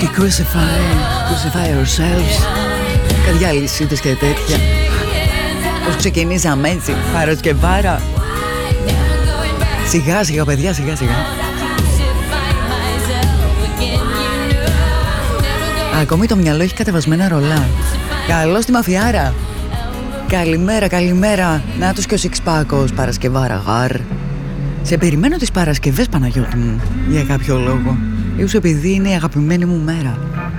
και crucify ourselves. Κάτι αλυσίδες και τέτοια. Πώς ξεκινήσαμε έτσι, Παρασκευάρα. Σιγά σιγά παιδιά, σιγά σιγά. Ακόμη το μυαλό έχει κατεβασμένα ρολά. Καλώς τη μαφιάρα. Καλημέρα, καλημέρα. Να τους και ο Σιξπάκος, Παρασκευάρα γάρ. Σε περιμένω τις Παρασκευές, Παναγιώτη μου, για κάποιο λόγο. Ίσως επειδή είναι η αγαπημένη μου μέρα.